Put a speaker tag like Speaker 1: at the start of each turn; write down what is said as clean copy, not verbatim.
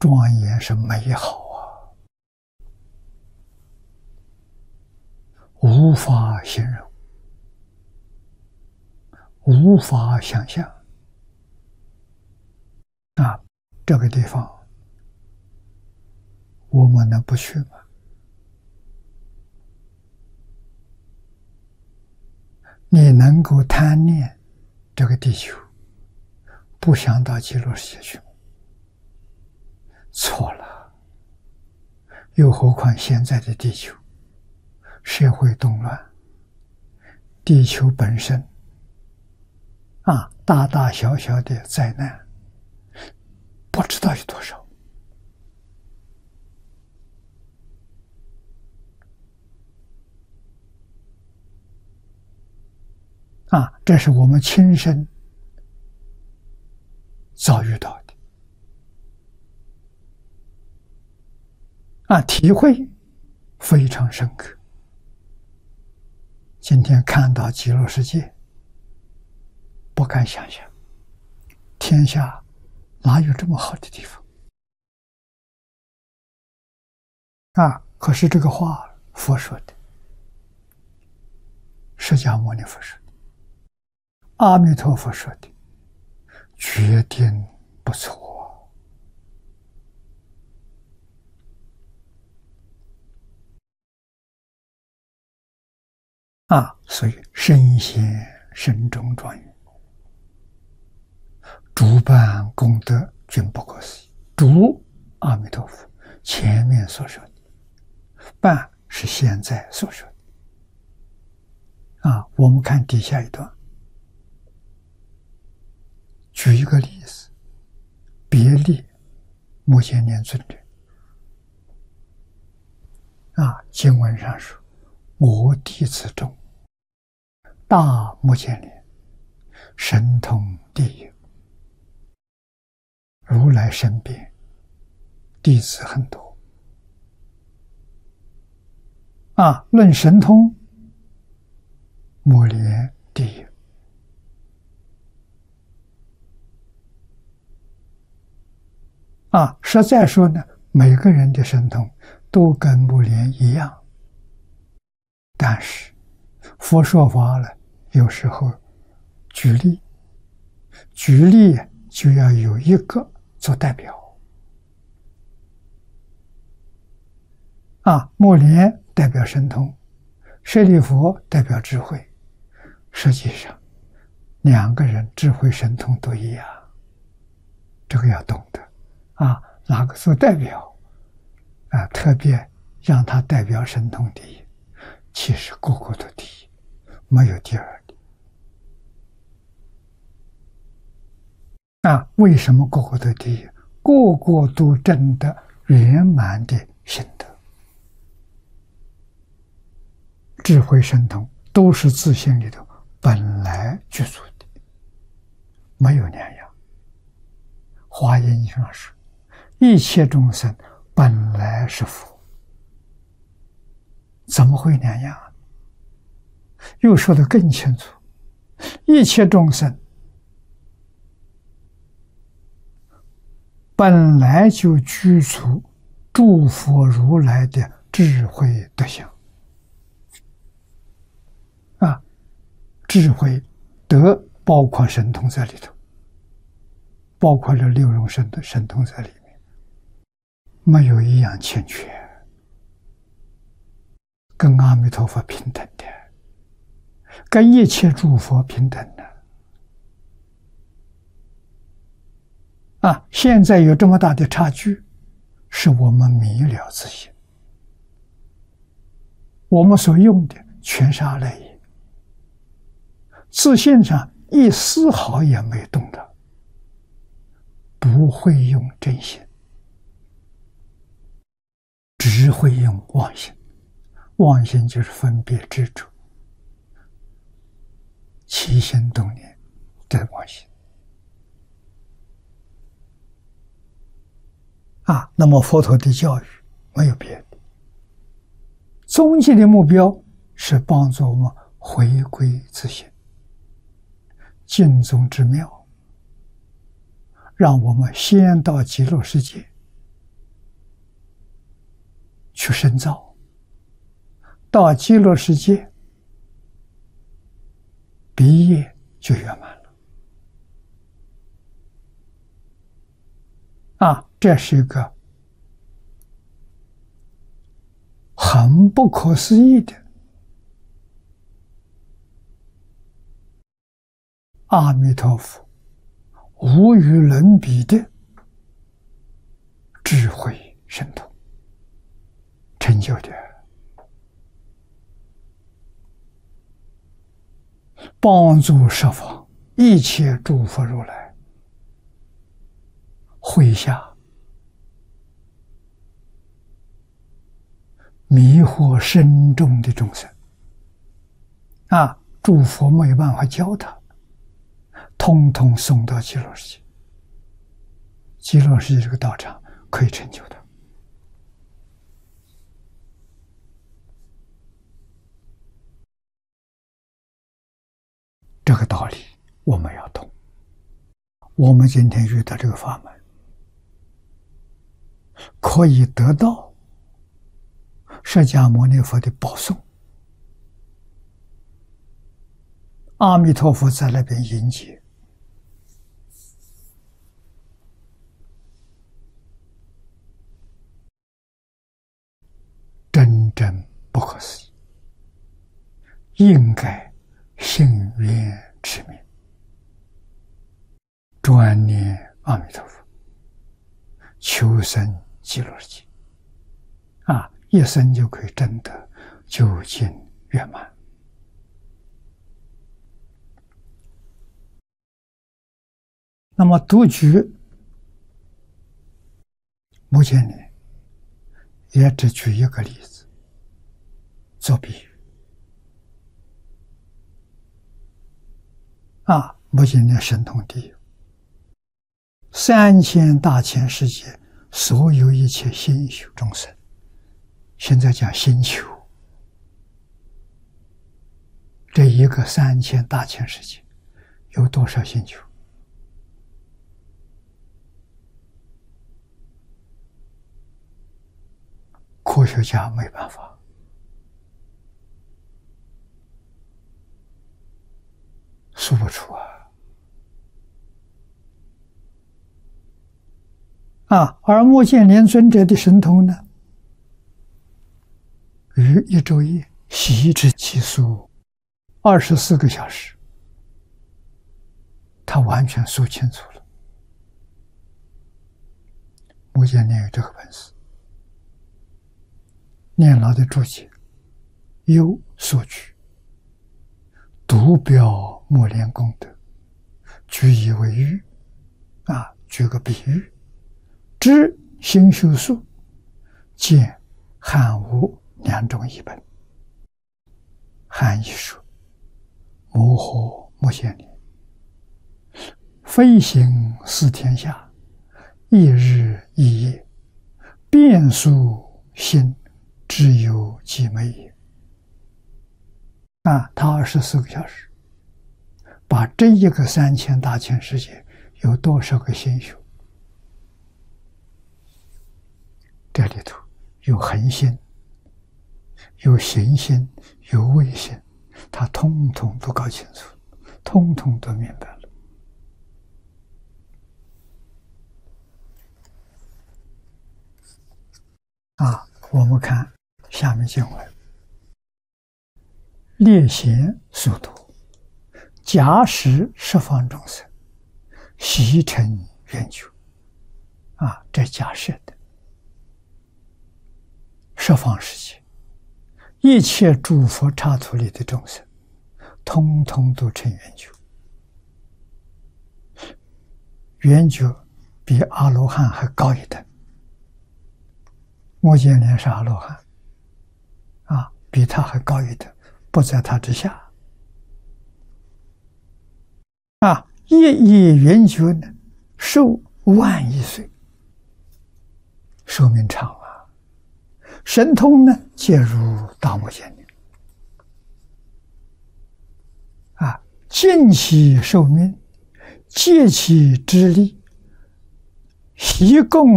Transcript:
Speaker 1: 庄严，是美好啊，无法形容，无法想象啊！这个地方，我们能不去吗？你能够贪念这个地球，不想到极乐世界去吗？错了。又何况现在的地球社会动乱，地球本身大大小小的灾难不知道有多少这是我们亲身遭遇到的体会非常深刻。今天看到极乐世界，不敢想象，天下哪有这么好的地方可是这个话佛说的，释迦牟尼佛说的，阿弥陀佛说的，决定不错所以身先身中庄严，主办功德均不可思议。主阿弥陀佛前面所说的，办是现在所说的我们看底下一段，举一个例子，别立目犍连尊者经文上说，我弟子中大目犍连神通第一，如来身边弟子很多论神通，目连第一实在说呢，每个人的神通都跟目连一样，但是佛说法了，有时候举例就要有一个做代表目连代表神通，舍利弗代表智慧，实际上两个人智慧神通都一样，这个要懂得哪个做代表特别让他代表神通第一，其实个个都第一，没有第二的为什么个个都第一？个个都证得圆满的心得，智慧神通都是自性里头本来具足的，没有两样。华严上说，一切众生本来是佛，怎么会两样？又说得更清楚，一切众生本来就具足诸佛如来的智慧德相智慧德包括神通在里头，包括这六种神通在里面，没有一样欠缺，跟阿弥陀佛平等的，跟一切诸佛平等的现在有这么大的差距，是我们迷了自性，我们所用的全是阿赖耶，自性上一丝毫也没动到，不会用真心，只会用妄心，妄心就是分别执着，起心动念的妄心那么佛陀的教育没有别的，终极的目标是帮助我们回归自性，尽宗之妙，让我们先到极乐世界， 去深造，到极乐世界毕业就圆满了。这是一个很不可思议的阿弥陀佛无与伦比的智慧神通成就的，帮助十方一切诸佛如来会下迷惑深重的众生诸佛没有办法教他，通通送到极乐世界。极乐世界这个道场可以成就的。这个道理我们要懂。我们今天遇到这个法门，可以得到释迦牟尼佛的保送，阿弥陀佛在那边迎接，真正不可思议，应该信愿持名，专念阿弥陀佛，求生极乐世界，一生就可以证得究竟圆满。那么独居目前呢，也只举一个例子做比喻。目前的神通地有3000大千世界所有一切心修众生，现在讲心求，这一个3000大千世界有多少心求？科学家没办法，数不出而目犍连尊者的神通呢，于一昼夜习之其数24个小时，他完全说清楚了。目犍连有这个本事，念老的注解有所举，独表目连功德，举以为喻。举个比喻，知心修术，见汉吴2种译本。汉译说：摩诃目犍连，飞行四天下，一日一夜，遍数心，只有几昧也。他24个小时把这一个3000大千世界有多少个心修，这里头有恒心，有行心，有慧心，他通通都搞清楚，通通都明白了。我们看下面经文：列贤速度，假使十方众生，悉成圆觉。这假设的十方世界，一切诸佛刹土里的众生，通通都成圆觉。圆觉比阿罗汉还高一等。目犍连是阿罗汉，比他还高一等，不在他之下。一亿圆觉呢，寿万亿岁，寿命长神通呢，皆如大目犍连。尽其寿命，竭其之力，习供